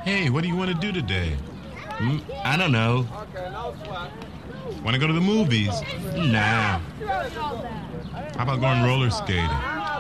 Hey, what do you want to do today? I don't know. Want to go to the movies? Nah. How about going roller skating?